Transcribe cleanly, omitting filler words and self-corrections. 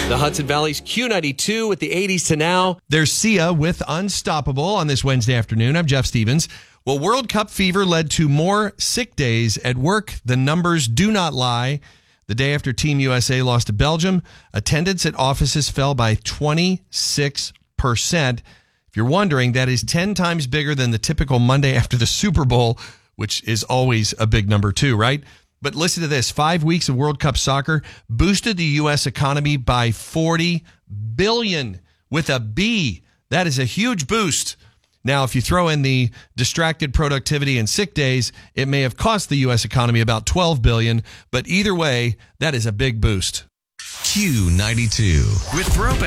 The Hudson Valley's Q92 with the 80s to now. There's Sia with Unstoppable on this Wednesday afternoon. I'm Jeff Stevens. Well, World Cup fever led to more sick days at work. The numbers do not lie. The day after Team USA lost to Belgium, attendance at offices fell by 26%. If you're wondering, that is 10 times bigger than the typical Monday after the Super Bowl, which is always a big number too, right? But listen to this. 5 weeks of World Cup soccer boosted the U.S. economy by $40 billion with a B. That is a huge boost. Now, if you throw in the distracted productivity and sick days, it may have cost the U.S. economy about $12 billion. But either way, that is a big boost. Q92 with Throwback.